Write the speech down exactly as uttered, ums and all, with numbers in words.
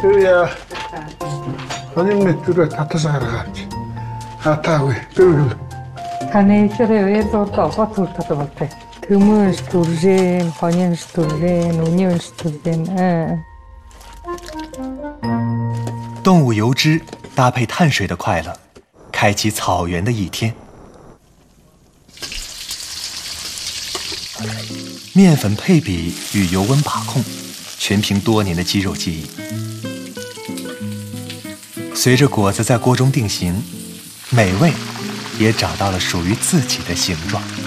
그래야 아니면 들어 다쳐서 가지. 아타고 그리고 Tanejre do togo turta bolte. Tumun sturgen, honyen sturgen, union sturgen. 动物油脂搭配碳水的快乐，开启草原的一天。面粉配比与油温把控，全凭多年的肌肉记忆。随着果子在锅中定型，美味也找到了属于自己的形状。